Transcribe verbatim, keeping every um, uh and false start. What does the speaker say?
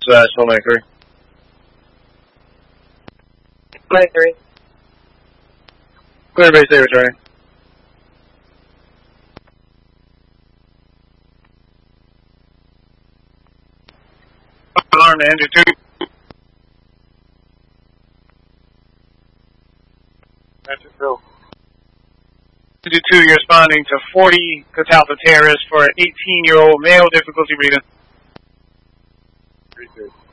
Slash Homemaker. Clear three. Clear base A returning. Alarm to Andrew two. Andrew Phil. Andrew two, you're responding to forty Catalpa terrorists for an eighteen-year-old male difficulty reading. Three two.